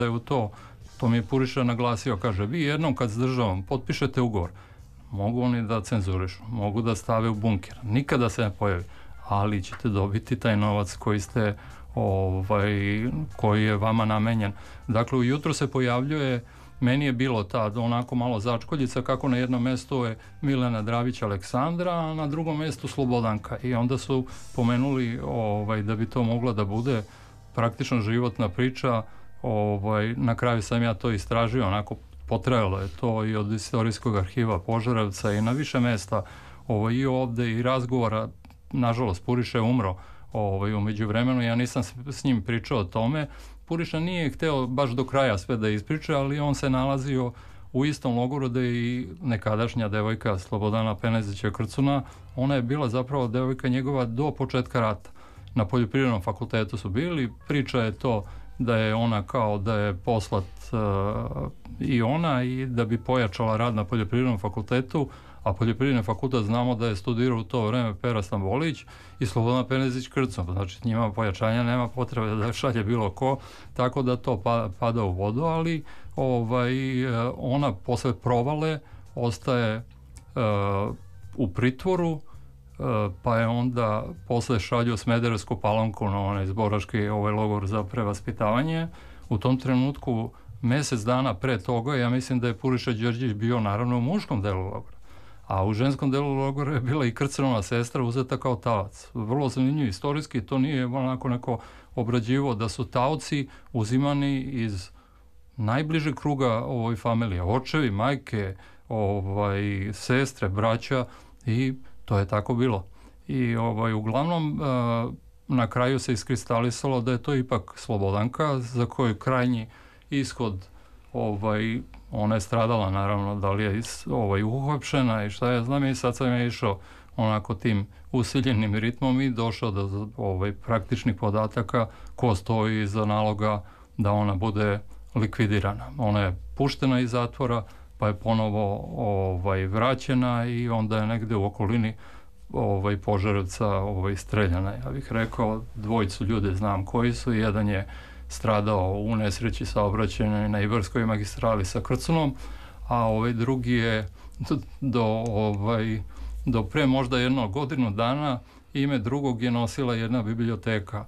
je u to mi je Puriša naglasio, kaže, vi jednom kad s državom potpišete ugovor, mogu oni da cenzurišu, mogu da stave u bunker, nikada se ne pojavi, ali ćete dobiti taj novac koji je vama namenjen. Dakle, ujutro se pojavljuje, meni je bilo ta onako malo začkoljica kako na jednom mjestu je Milena Dravić Aleksandra, a na drugom mjestu Slobodanka, i onda su pomenuli da bi to mogla da bude praktično životna priča. Na kraju sam ja to istražio, onako potrajalo je to i od istorijskog arhiva Požarevca i na više mjesta i ovdje i razgovora. Nažalost, Puriša je umro u međuvremenu, ja nisam s njim pričao o tome. Puriša nije hteo baš do kraja sve da ispriča, ali on se nalazio u istom logoru da i nekadašnja devojka Slobodana Penezića Krcuna, ona je bila zapravo devojka njegova do početka rata. Na Poljoprivrednom fakultetu su bili, priča je to da je ona kao da je poslat i ona i da bi pojačala rad na Poljoprivrednom fakultetu, a Poljoprivredni fakultet znamo da je studirao u to vreme Pera Stambolić i Slobodan Penezić Krcun, znači njima pojačanja nema potrebe da šalje bilo ko, tako da to pada u vodu, ali ona posle provale ostaje u pritvoru, pa je onda posle šalju Smederevsku Palanku na onaj zborački logor za prevaspitavanje. U tom trenutku, mjesec dana pre toga, ja mislim da je Puriša Đorđević bio naravno u muškom delu logora, a u ženskom delu logora je bila i Krcunova sestra uzeta kao taoc. Vrlo zanimljivo istorijski, to nije onako neko obrađivo da su taoci uzimani iz najbližeg kruga ovoj familije, očevi, majke, sestre, braća, i to je tako bilo. I uglavnom na kraju se iskristalisalo da je to ipak Slobodanka, za koju krajnji ishod ona je stradala, naravno, da li je uhapšena i šta ja znam, i sad sam je išao onako tim usiljenim ritmom i došao do praktičnih podataka ko stoji iza naloga da ona bude likvidirana. Ona je puštena iz zatvora, pa je ponovo vraćena i onda je negde u okolini Požarevca streljana. Ja bih rekao, dvojicu ljude znam koji su, jedan je stradao u nesreći saobraćajnoj na Ibarskoj magistrali sa Krcunom, a drugi je do pre možda jednog godinu dana ime drugog je nosila jedna biblioteka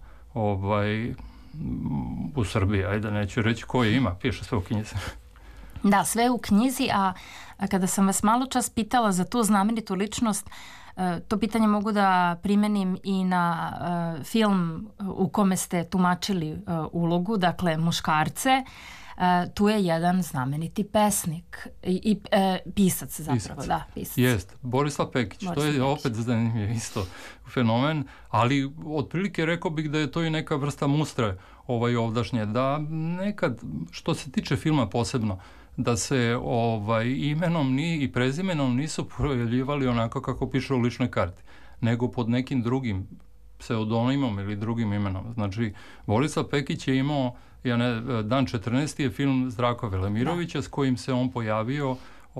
u Srbiji. Ajde, neću reći koje ima, piše sve u knjizi. Da, sve u knjizi, a kada sam vas malo čas pitala za tu znamenitu ličnost, to pitanje mogu da primenim i na film u kome ste tumačili ulogu, dakle Muškarce. Tu je jedan znameniti pesnik i pisac zapravo. Pisac. Jest, Borislav Pekić. To je opet zanimljiv isto fenomen, ali otprilike rekao bih da je to i neka vrsta mustre ovdašnje, da nekad, što se tiče filma posebno, da se imenom i prezimenom nisu projavljivali onako kako piše u ličnoj karti, nego pod nekim drugim pseudonimom ili drugim imenom. Znači, Borislav Pekić je imao Dan 14. je film Zdravka Velemirovića s kojim se on pojavio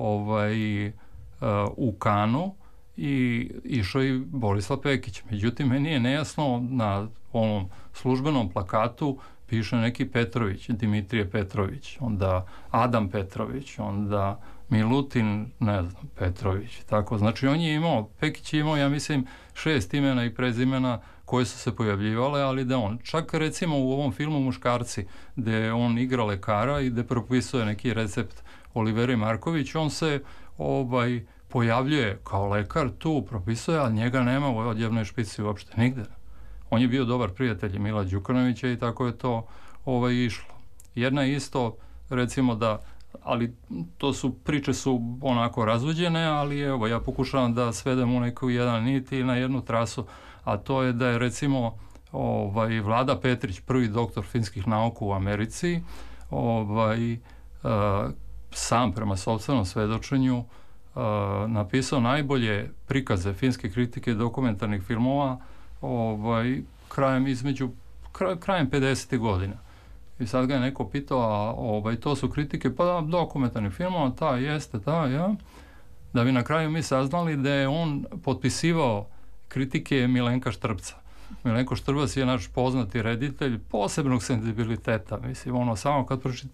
u Kanu i išao i Borislav Pekić. Međutim, meni je nejasno, na ovom službenom plakatu piše neki Petrović, Dimitrije Petrović, onda Adam Petrović, onda Milutin, ne znam, Petrović, tako. Znači, Pekić je imao, ja mislim, 6 imena i prezimena koje su se pojavljivale, ali da on, čak recimo u ovom filmu Muškarci, gde on igra lekara i gde propisuje neki recept Oliveri Marković, on se pojavljuje kao lekar, tu propisuje, ali njega nema u odjevnoj špici uopšte, nigde. On je bio dobar prijatelj Mila Đukanovića i tako je to išlo. Jedna je isto, recimo ali priče su onako razvođene, ali evo, ja pokušavam da svedem u neku jedan nit i na jednu trasu, a to je da je recimo Vlada Petrić, prvi doktor finskih nauka u Americi, sam prema sopstvenom svedočenju napisao najbolje prikaze finske kritike dokumentarnih filmova krajem 50. godina. I sad ga je neko pitao, to su kritike, pa dokumentarnih filmova, da bi na kraju mi saznali da je on potpisivao kritike Milenka Štrbca. Milenko Štrbac je naš poznati reditelj posebnog senzibiliteta. Mislim, ono, samo kad